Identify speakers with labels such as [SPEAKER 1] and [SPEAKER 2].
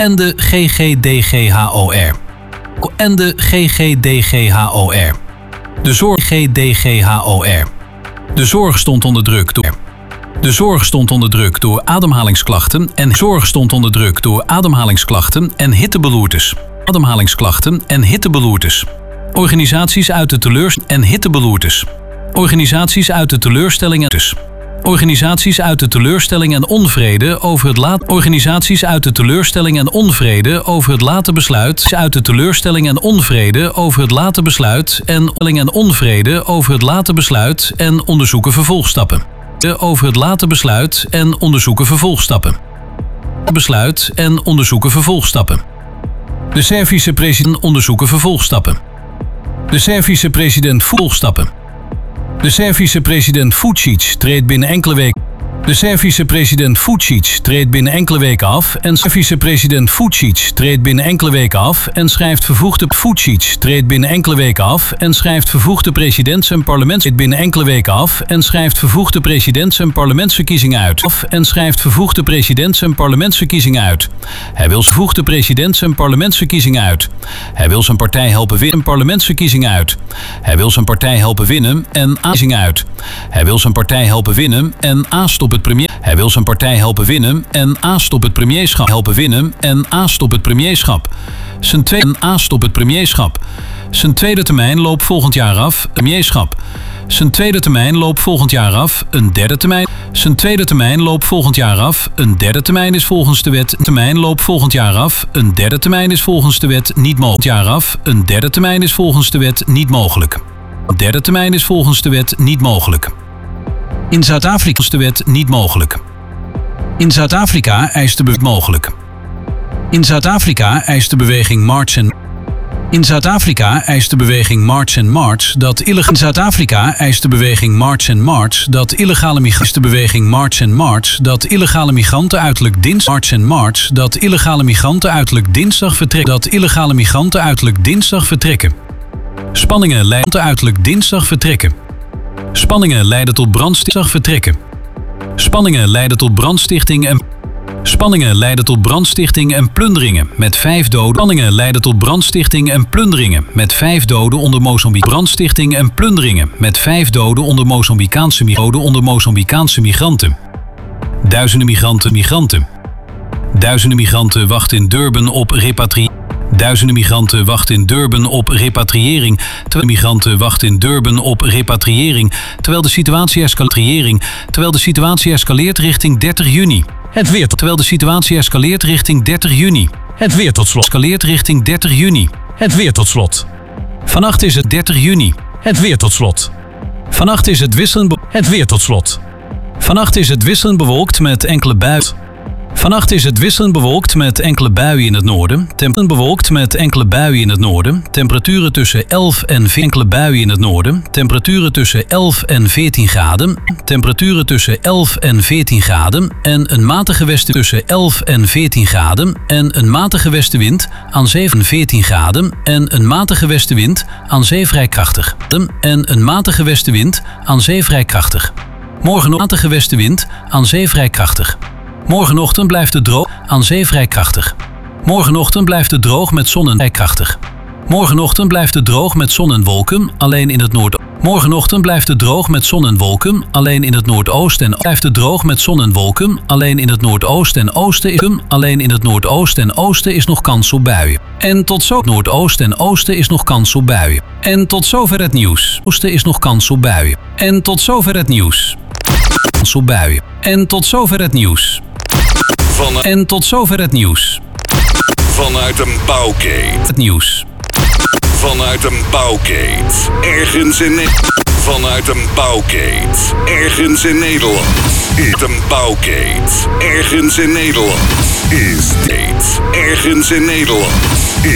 [SPEAKER 1] en de GGDGHOR. En de GGDGHOR. De zorg GDGHOR. De zorg stond onder druk door. De zorg stond onder druk door ademhalingsklachten en zorg stond onder druk door ademhalingsklachten en hittebeloertes. Ademhalingsklachten en hittebeloertes. Organisaties uit de teleurstelling en hittebeloertes. Organisaties uit de teleurstelling en organisaties uit de teleurstelling en onvrede over het laat. Organisaties uit de teleurstelling en onvrede over het late besluit. Uit de teleurstelling en onvrede over het late besluit en onvrede over het late besluit en onderzoeken vervolgstappen. Over het late besluit en onderzoeken vervolgstappen. Besluit en onderzoeken vervolgstappen. De Servische president onderzoeken vervolgstappen. De Servische president vervolgstappen. De Servische president Vučić treedt binnen enkele weken. De Servische president Vučić treedt binnen enkele weken af en Servische president Vučić treedt binnen enkele weken af en schrijft vervoegde Vučić treedt binnen enkele weken af en schrijft vervoegde presidents- en parlements binnen enkele weken af en schrijft vervoegde presidents- en parlementsverkiezingen uit. En schrijft vervoegde presidents- en parlementsverkiezingen uit. Hij wil vervoegde presidents- en parlementsverkiezingen uit. Hij wil zijn partij helpen winnen parlementsverkiezingen uit. Hij wil zijn partij helpen winnen en aanzien uit. Hij wil zijn partij helpen winnen en aanstop het premier. Hij wil zijn partij helpen winnen en aanstop het premierschap. Helpen winnen en aanstop het premierschap. Zijn tweede aanstop het premierschap. Zijn tweede termijn loopt volgend jaar af. Premierschap. Zijn tweede termijn loopt volgend jaar af. Een derde termijn. Zijn tweede termijn loopt volgend jaar af. Een derde termijn is volgens de wet. Termijn loopt volgend jaar af. Een derde termijn is volgens de wet niet mogelijk. Jaar af. Een derde termijn is volgens de wet niet mogelijk. Een derde termijn is volgens de wet niet mogelijk. In Zuid-Afrika is de wet niet mogelijk. In Zuid-Afrika eist de beweging mogelijk. In Zuid-Afrika eist de beweging March and In Zuid-Afrika eist de beweging March and March dat illegaal. In Zuid-Afrika eist de beweging March and March dat illegale migranten. De beweging March and March dat illegale migranten uiterlijk dinsdag. March and March dat illegale migranten uiterlijk dinsdag vertrekken. Dat illegale migranten uiterlijk dinsdag vertrekken. Spanningen leiden uiterlijk dinsdag vertrekken. Spanningen leiden tot brandstichting vertrekken. Spanningen leiden tot brandstichting en spanningen leiden tot brandstichting en plunderingen met 5 doden. Spanningen leiden tot brandstichting en plunderingen met 5 doden onder Mozambique. Brandstichting en plunderingen met 5 doden onder Mozambicaanse migranten. Duizenden migranten. Duizenden migranten wachten in Durban op repatriëring. Duizenden migranten wachten in Durban op repatriëring. Terwijl migranten wachten in Durban op repatriëring. Terwijl de situatie escaleert richting 30 juni. Het weer. Terwijl de situatie escaleert richting 30 juni. Het weer tot slot. Escaleert richting 30 juni. Het weer tot slot. Vannacht is het 30 juni. Het weer tot slot. Vannacht is het wisselend. Het weer tot slot. Vannacht is het wisselend bewolkt met enkele buien. Vannacht is het wisselend bewolkt met enkele buien in het noorden. Bewolkt met enkele buien in het noorden. Temperaturen tussen 11 en 14 enkele buien in het noorden. Temperaturen tussen 11 en 14 graden. Temperaturen tussen 11 en 14 graden. En een matige westen tussen 11 en 14 graden. En een matige westenwind aan 14 graden. En een matige westenwind aan zee vrij krachtig. En een matige westenwind aan zee vrij krachtig. Morgen matige westenwind aan zee vrij krachtig. Morgenochtend blijft het droog, aan zee vrij krachtig. Morgenochtend blijft het droog met zon en vrij krachtig. Morgenochtend blijft het droog met zon en wolken, alleen in het noordoosten. Morgenochtend blijft het droog met zon en wolken, alleen in het noordoosten en blijft het droog met zon en wolken, alleen in het noordoosten en oosten is alleen in het noordoosten en oosten is nog kans op buien. En tot zo noordoosten en oosten is nog kans op buien. En tot zover het nieuws. Oosten is nog kans op buien. En tot zover het nieuws. Kans op buien. En tot zover het nieuws. En tot zover het nieuws.
[SPEAKER 2] Vanuit een bouwkeet.
[SPEAKER 1] Het nieuws.
[SPEAKER 2] Vanuit een bouwkeet. Ergens in Nederland. Vanuit een bouwkeet. Ergens in Nederland. Is een bouwkeet. Ergens in Nederland. Is dit. Ergens in Nederland.